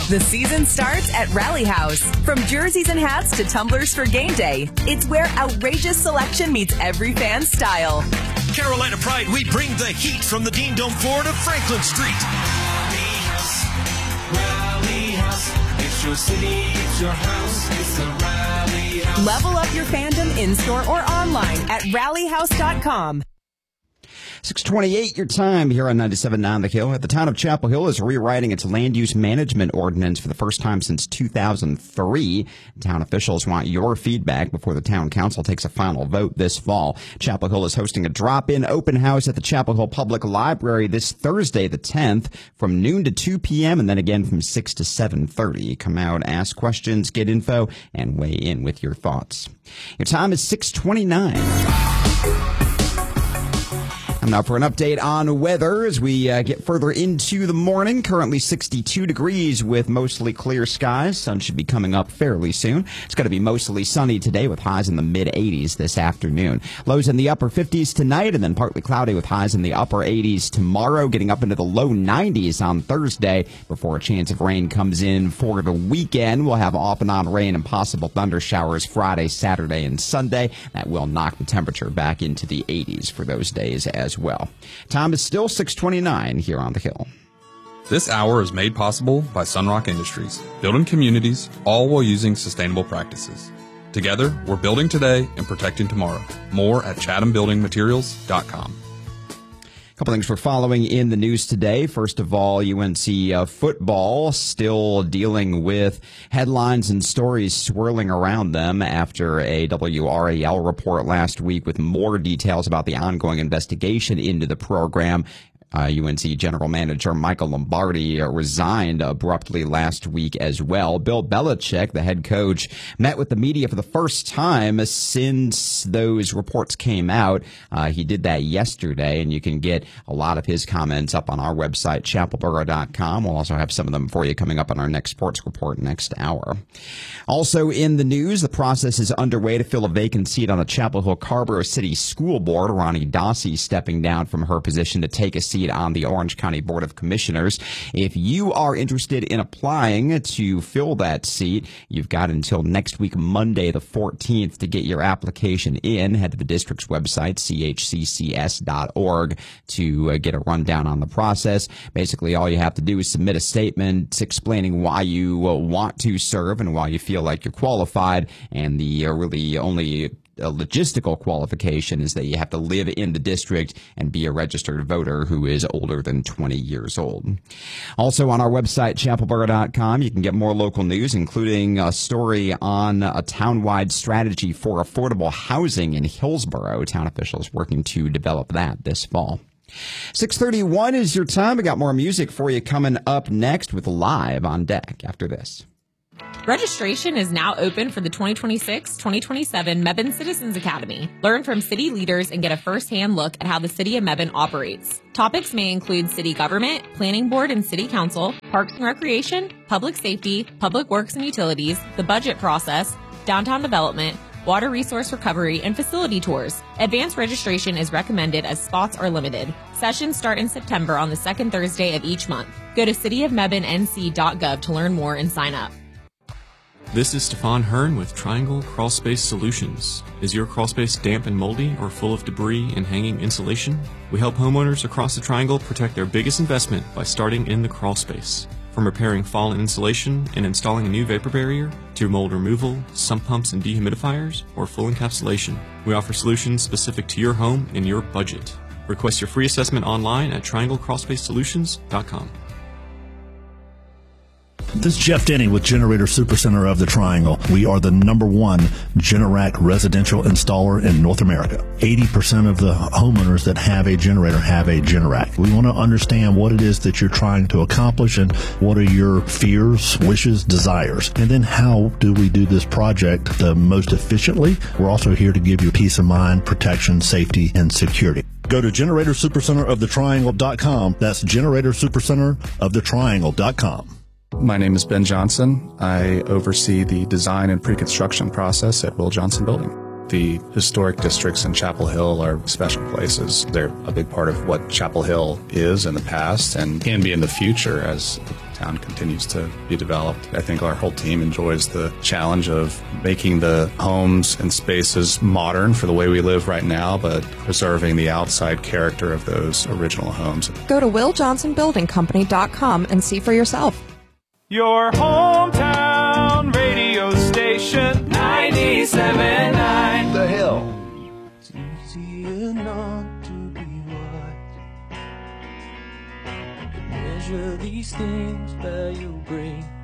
The season starts at Rally House. From jerseys and hats to tumblers for game day, it's where outrageous selection meets every fan's style. Carolina Pride, we bring the heat from the Dean Dome floor to Franklin Street. Rally House. It's your city, it's your house, it's the Rally House. Level up your fandom in-store or online at rallyhouse.com. 6:28 your time here on 97.9 The Hill. The town of Chapel Hill is rewriting its land use management ordinance for the first time since 2003. Town officials want your feedback before the town council takes a final vote this fall. Chapel Hill is hosting a drop-in open house at the Chapel Hill Public Library this Thursday, the 10th, from noon to 2 p.m. and then again from 6 to 7:30. Come out, ask questions, get info, and weigh in with your thoughts. Your time is 6:29. Now for an update on weather as we get further into the morning. Currently 62 degrees with mostly clear skies. Sun should be coming up fairly soon. It's going to be mostly sunny today with highs in the mid-80s this afternoon. Lows in the upper 50s tonight and then partly cloudy with highs in the upper 80s tomorrow, getting up into the low 90s on Thursday before a chance of rain comes in for the weekend. We'll have off and on rain and possible thunder showers Friday, Saturday, and Sunday. That will knock the temperature back into the 80s for those days as well. Time is still 6:29 here on The Hill. This hour is made possible by Sunrock Industries, building communities, all while using sustainable practices. Together, we're building today and protecting tomorrow. More at chathambuildingmaterials.com. A couple things we're following in the news today. First of all, UNC football still dealing with headlines and stories swirling around them after a WRAL report last week with more details about the ongoing investigation into the program. UNC General Manager Michael Lombardi resigned abruptly last week as well. Bill Belichick, the head coach, met with the media for the first time since those reports came out. He did that yesterday, and you can get a lot of his comments up on our website, chapelboro.com. We'll also have some of them for you coming up on our next sports report next hour. Also in the news, the process is underway to fill a vacant seat on the Chapel Hill Carrboro City School Board. Ronnie Dossie stepping down from her position to take a seat on the Orange County Board of Commissioners. If you are interested in applying to fill that seat, you've got until next week, Monday the 14th, to get your application in. Head to the district's website, chccs.org, to get a rundown on the process. Basically, all you have to do is submit a statement explaining why you want to serve and why you feel like you're qualified, and the really only logistical qualification is that you have to live in the district and be a registered voter who is older than 20 years old. Also on our website, chapelboro.com, you can get more local news, including a story on a town-wide strategy for affordable housing in Hillsboro. Town officials working to develop that this fall. 6:31 is your time. We got more music for you coming up next with Live on Deck after this. Registration is now open for the 2026-2027 Mebane Citizens Academy. Learn from city leaders and get a first-hand look at how the city of Mebane operates. Topics may include city government, planning board and city council, parks and recreation, public safety, public works and utilities, the budget process, downtown development, water resource recovery, and facility tours. Advanced registration is recommended as spots are limited. Sessions start in September on the second Thursday of each month. Go to cityofmebanenc.gov to learn more and sign up. This is Stefan Hearn with Triangle Crawlspace Solutions. Is your crawlspace damp and moldy or full of debris and hanging insulation? We help homeowners across the Triangle protect their biggest investment by starting in the crawlspace. From repairing fallen insulation and installing a new vapor barrier, to mold removal, sump pumps and dehumidifiers, or full encapsulation, we offer solutions specific to your home and your budget. Request your free assessment online at trianglecrawlspacesolutions.com. This is Jeff Denny with Generator Supercenter of the Triangle. We are the #1 Generac residential installer in North America. 80% of the homeowners that have a generator have a Generac. We want to understand what it is that you're trying to accomplish and what are your fears, wishes, desires. And then how do we do this project the most efficiently? We're also here to give you peace of mind, protection, safety, and security. Go to GeneratorSupercenterOfTheTriangle.com. That's GeneratorSupercenterOfTheTriangle.com. My name is Ben Johnson. I oversee the design and pre-construction process at Will Johnson Building. The historic districts in Chapel Hill are special places. They're a big part of what Chapel Hill is in the past and can be in the future as town continues to be developed. I think our whole team enjoys the challenge of making the homes and spaces modern for the way we live right now, but preserving the outside character of those original homes. Go to WillJohnsonBuildingCompany.com and see for yourself. Your hometown radio station, 97.9 The Hill. It's easier not to be wise. Measure these things by your brain.